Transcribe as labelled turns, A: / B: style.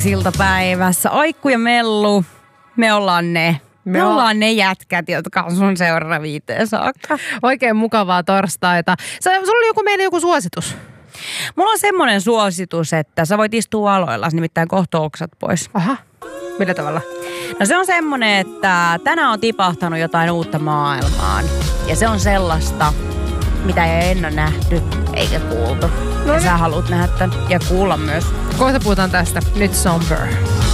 A: lauantais-iltapäivässä. Oikku ja Mellu, me ollaan ne. Me ollaan ne jätkät, jotka on sun seuraava 5 saakka.
B: Oikein mukavaa torstaita. Sulla oli joku suositus?
A: Mulla on semmoinen suositus, että sä voit istua aloillas, nimittäin kohta oksat pois.
B: Aha, millä tavalla?
A: No se on semmoinen, että tänään on tipahtanut jotain uutta maailmaan. Ja se on sellaista, mitä ei ennen nähty eikä kuultu. Ja sä haluat nähdä tämän ja kuulla myös.
B: Kohta puhutaan tästä. Nyt Somber.